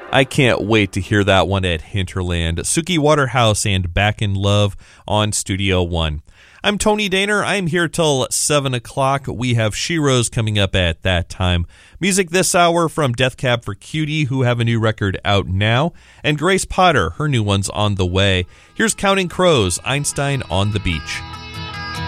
I can't wait to hear that one at Hinterland. Suki Waterhouse and Back in Love on Studio One. I'm Tony Daner. I'm here till 7 o'clock. We have Sheroes coming up at that time. Music this hour from Death Cab for Cutie, who have a new record out now, and Grace Potter, her new one's on the way. Here's Counting Crows, Einstein on the Beach.